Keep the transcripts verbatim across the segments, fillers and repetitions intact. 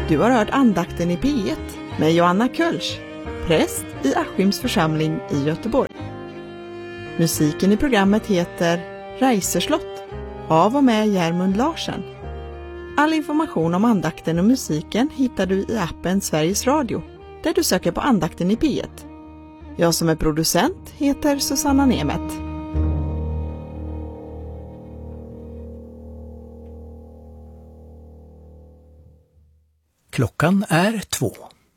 Du har hört andakten i P ett med Joanna Kölsch, präst i Askims församling i Göteborg. Musiken i programmet heter Reiserslott av och med Järmund Larsen. All information om andakten och musiken hittar du i appen Sveriges Radio, där du söker på andakten i P ett. Jag som är producent heter Susanna Nemet. Klockan är två.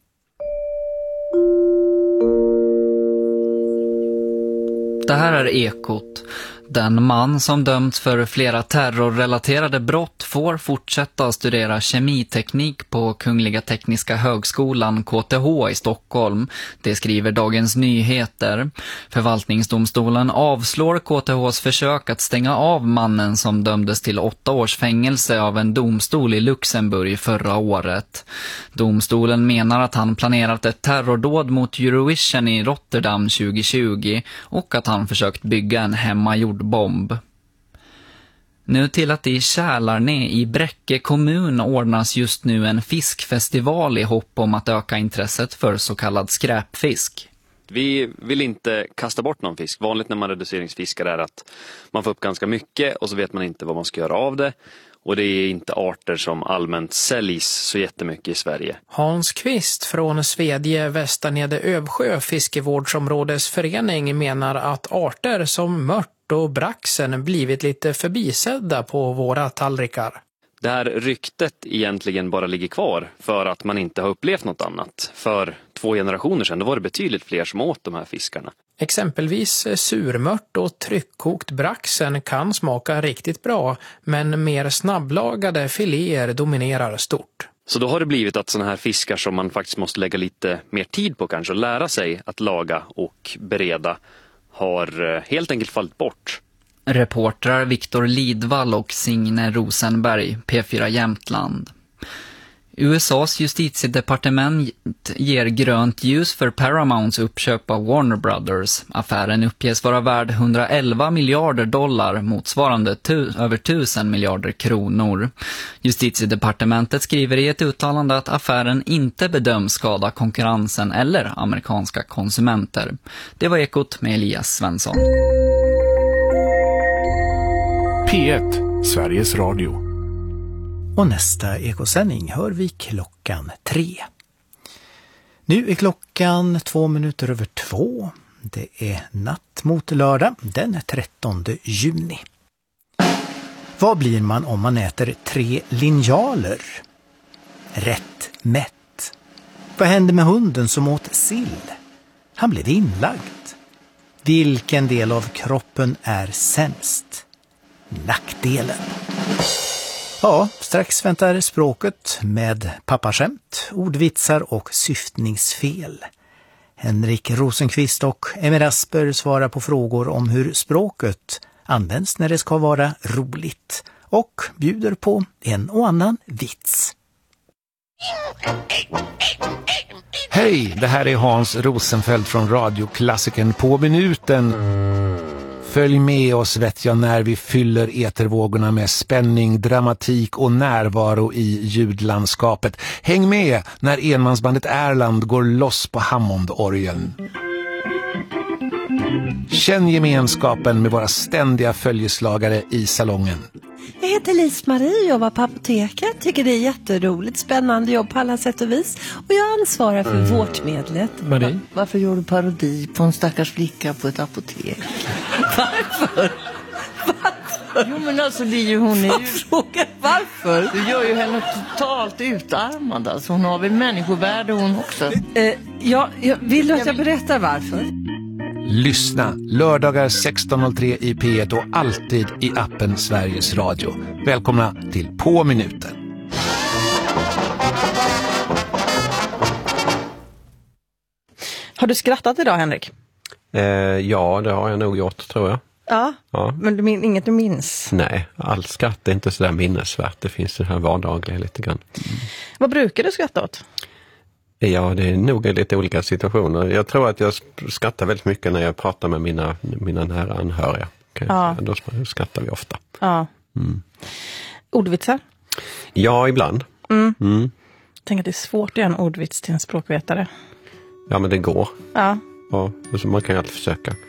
Det här är Ekot. Den man som dömts för flera terrorrelaterade brott får fortsätta studera kemiteknik på Kungliga Tekniska Högskolan K T H i Stockholm. Det skriver Dagens Nyheter. Förvaltningsdomstolen avslår K T H:s försök att stänga av mannen som dömdes till åtta års fängelse av en domstol i Luxemburg förra året. Domstolen menar att han planerat ett terrordåd mot Eurovision i Rotterdam tjugo tjugo och att han försökt bygga en hemmagjord bomb. Nu till att i Kälarne i Bräcke kommun ordnas just nu en fiskfestival i hopp om att öka intresset för så kallad skräpfisk. Vi vill inte kasta bort någon fisk. Vanligt när man reduceringsfiskar är att man får upp ganska mycket och så vet man inte vad man ska göra av det. Och det är inte arter som allmänt säljs så jättemycket i Sverige. Hans Kvist från Svedje Västernede Övsjö fiskevårdsområdesförening menar att arter som mört och braxen blivit lite förbisedda på våra tallrikar. Det här ryktet egentligen bara ligger kvar för att man inte har upplevt något annat. För två generationer sedan då var det betydligt fler som åt de här fiskarna. Exempelvis surmört och tryckkokt braxen kan smaka riktigt bra, men mer snabblagade filéer dominerar stort. Så då har det blivit att sådana här fiskar som man faktiskt måste lägga lite mer tid på kanske och lära sig att laga och bereda har helt enkelt fallit bort. Reportrar Viktor Lidvall och Signe Rosenberg, P fyra Jämtland. U S A:s justitiedepartement ger grönt ljus för Paramounts uppköp av Warner Brothers. Affären uppges vara värd hundraelva miljarder dollar, motsvarande tu- över tusen miljarder kronor. Justitiedepartementet skriver i ett uttalande att affären inte bedöms skada konkurrensen eller amerikanska konsumenter. Det var Ekot med Elias Svensson. P ett, Sveriges Radio. Och nästa ekosändning hör vi klockan tre. Nu är klockan två minuter över två. Det är natt mot lördag den trettonde juni. Vad blir man om man äter tre linjaler? Rätt mätt. Vad hände med hunden som åt sill? Han blev inlagd. Vilken del av kroppen är sämst? Nackdelen. Ja, strax väntar språket med pappaskämt, ordvitsar och syftningsfel. Henrik Rosenqvist och Emil Asper svarar på frågor om hur språket används när det ska vara roligt och bjuder på en och annan vits. Hej, det här är Hans Rosenfeldt från Radioklassikern på minuten. Följ med oss vet jag när vi fyller etervågorna med spänning, dramatik och närvaro i ljudlandskapet. Häng med när enmansbandet Erland går loss på Hammondorgeln. Känn gemenskapen med våra ständiga följeslagare i salongen. Jag heter Lis-Marie och jobbar på apoteket. Tycker det är jätteroligt, spännande jobb på alla sätt och vis. Och jag ansvarar för mm. vårdmedlet. Marie? Varför gör du parodi på en stackars flicka på ett apotek? Varför? Varför? Jo men alltså det är ju hon är ju... Fråga varför? Du gör ju henne totalt utarmad. Alltså hon har väl människovärde hon också. Eh, ja, jag vill du att jag berättar varför? Lyssna lördagar sexton noll tre i P ett och alltid i appen Sveriges Radio. Välkomna till På minuten. Har du skrattat idag, Henrik? Eh, ja, det har jag nog gjort, tror jag. Ja, ja. Men du min, inget du minns? Nej, all skratt är inte så där minnesvärt. Det finns det här vardagliga lite grann. Mm. Vad brukar du skratta åt? Ja, det är nog lite olika situationer. Jag tror att jag skrattar väldigt mycket när jag pratar med mina, mina nära anhöriga. Ja. Då skrattar vi ofta. Ja. Mm. Ordvitsar? Ja, ibland. Mm. Mm. tänker att det är svårt att göra en ordvits till en språkvetare. Ja, men det går. Ja. Ja, alltså man kan ju alltid försöka.